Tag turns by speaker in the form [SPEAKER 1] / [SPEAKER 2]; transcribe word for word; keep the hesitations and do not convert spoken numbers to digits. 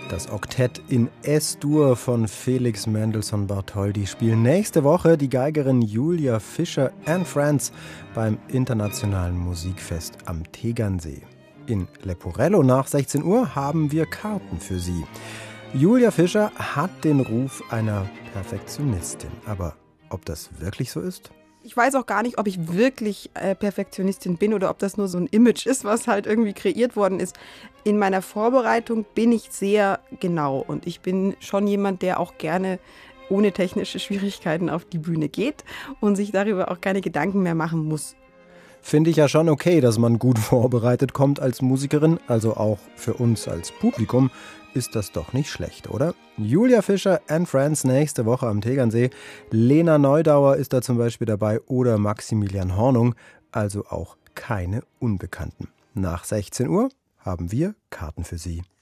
[SPEAKER 1] Das Oktett in S-Dur von Felix Mendelssohn Bartholdy spielen nächste Woche die Geigerin Julia Fischer and Friends beim Internationalen Musikfest am Tegernsee. In Leporello nach sechzehn Uhr haben wir Karten für Sie. Julia Fischer hat den Ruf einer Perfektionistin. Aber ob das wirklich so ist?
[SPEAKER 2] Ich weiß auch gar nicht, ob ich wirklich äh, Perfektionistin bin oder ob das nur so ein Image ist, was halt irgendwie kreiert worden ist. In meiner Vorbereitung bin ich sehr genau und ich bin schon jemand, der auch gerne ohne technische Schwierigkeiten auf die Bühne geht und sich darüber auch keine Gedanken mehr machen muss.
[SPEAKER 1] Finde ich ja schon okay, dass man gut vorbereitet kommt als Musikerin, also auch für uns als Publikum ist das doch nicht schlecht, oder? Julia Fischer and Friends nächste Woche am Tegernsee. Lena Neudauer ist da zum Beispiel dabei oder Maximilian Hornung, also auch keine Unbekannten. Nach sechzehn Uhr haben wir Karten für Sie.